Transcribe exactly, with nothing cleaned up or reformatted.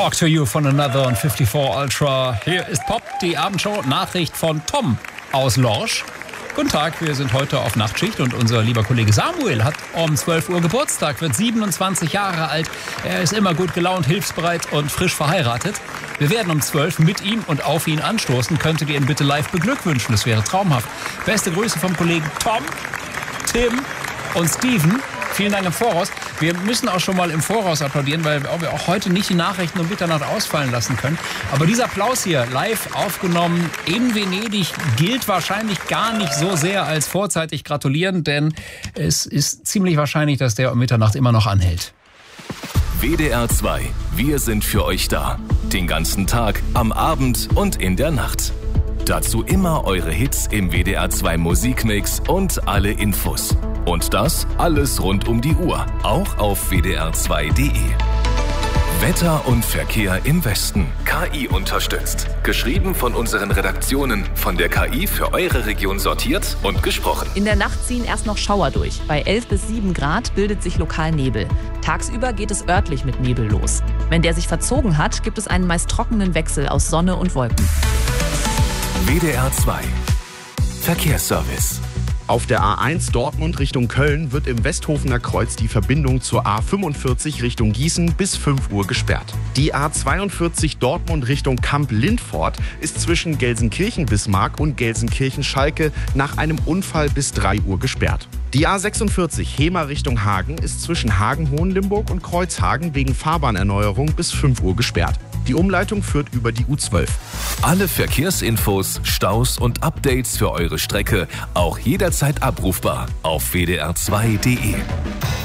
Talk to You von Another und fünfundfünfzig Ultra. Hier ist Pop, die Abendshow. Nachricht von Tom aus Lorsch. Guten Tag, wir sind heute auf Nachtschicht und unser lieber Kollege Samuel hat um zwölf Uhr Geburtstag, wird siebenundzwanzig Jahre alt. Er ist immer gut gelaunt, hilfsbereit und frisch verheiratet. Wir werden um zwölf mit ihm und auf ihn anstoßen. Könntet ihr ihn bitte live beglückwünschen, das wäre traumhaft. Beste Grüße vom Kollegen Tom, Tim und Steven. Vielen Dank im Voraus. Wir müssen auch schon mal im Voraus applaudieren, weil wir auch heute nicht die Nachrichten um Mitternacht ausfallen lassen können. Aber dieser Applaus hier, live aufgenommen in Venedig, gilt wahrscheinlich gar nicht so sehr als vorzeitig gratulieren, denn es ist ziemlich wahrscheinlich, dass der um Mitternacht immer noch anhält. W D R zwei. Wir sind für euch da. Den ganzen Tag, am Abend und in der Nacht. Dazu immer eure Hits im W D R zwei Musikmix und alle Infos. Und das alles rund um die Uhr, auch auf w d r zwei punkt d e. Wetter und Verkehr im Westen. K I unterstützt. Geschrieben von unseren Redaktionen, von der K I für eure Region sortiert und gesprochen. In der Nacht ziehen erst noch Schauer durch. Bei elf bis sieben Grad bildet sich lokal Nebel. Tagsüber geht es örtlich mit Nebel los. Wenn der sich verzogen hat, gibt es einen meist trockenen Wechsel aus Sonne und Wolken. W D R zwei. Verkehrsservice. Auf der A eins Dortmund Richtung Köln wird im Westhofener Kreuz die Verbindung zur A fünfundvierzig Richtung Gießen bis fünf Uhr gesperrt. Die A zweiundvierzig Dortmund Richtung Kamp-Lindfort ist zwischen Gelsenkirchen-Bismarck und Gelsenkirchen-Schalke nach einem Unfall bis drei Uhr gesperrt. Die A sechsundvierzig Hemer Richtung Hagen ist zwischen Hagen-Hohenlimburg und Kreuzhagen wegen Fahrbahnerneuerung bis fünf Uhr gesperrt. Die Umleitung führt über die U zwölf. Alle Verkehrsinfos, Staus und Updates für eure Strecke auch jederzeit abrufbar auf w d r zwei punkt d e.